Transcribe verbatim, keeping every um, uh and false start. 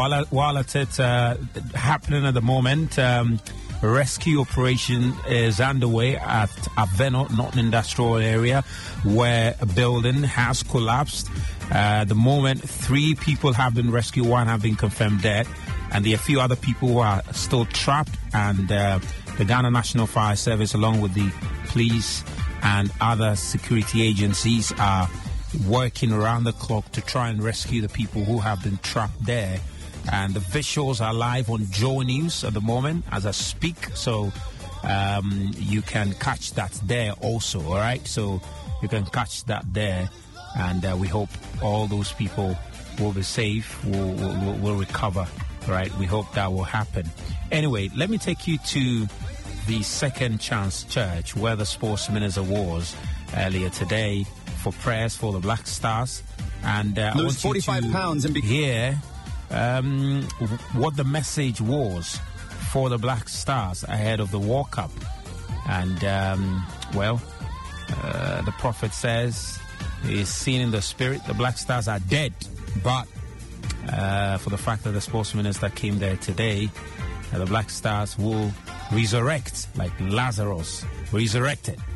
while while it's uh, happening at the moment, um, a rescue operation is underway at Aveno, not an industrial area, where a building has collapsed. Uh, at the moment, three people have been rescued, one have been confirmed dead, and there are a few other people who are still trapped. And uh, the Ghana National Fire Service, along with the police and other security agencies, are working around the clock to try and rescue the people who have been trapped there. And the visuals are live on Joy News at the moment as I speak, so um, you can catch that there also, all right? So you can catch that there, and uh, we hope all those people will be safe, will, will, will recover, all right? We hope that will happen. Anyway, let me take you to the Second Chance Church, where the Sports Minister was earlier today for prayers for the Black Stars. And uh, lose forty-five pounds and be here um, what the message was for the Black Stars ahead of the World Cup. And um, well, uh, the prophet says he is seen in the spirit. The Black Stars are dead, but uh, for the fact that the Sports Minister came there today, uh, the Black Stars will resurrect like Lazarus resurrected.